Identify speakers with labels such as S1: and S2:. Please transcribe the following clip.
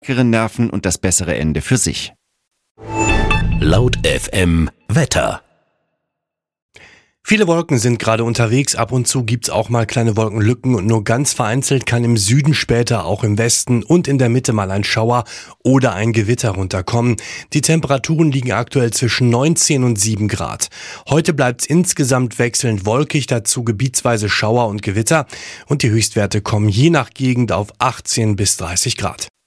S1: Nerven und das bessere Ende für sich.
S2: Laut FM Wetter.
S3: Viele Wolken sind gerade unterwegs, ab und zu gibt's auch mal kleine Wolkenlücken und nur ganz vereinzelt kann im Süden später auch im Westen und in der Mitte mal ein Schauer oder ein Gewitter runterkommen. Die Temperaturen liegen aktuell zwischen 19 und 7 Grad. Heute bleibt's insgesamt wechselnd wolkig, dazu gebietsweise Schauer und Gewitter und die Höchstwerte kommen je nach Gegend auf 18 bis 30 Grad.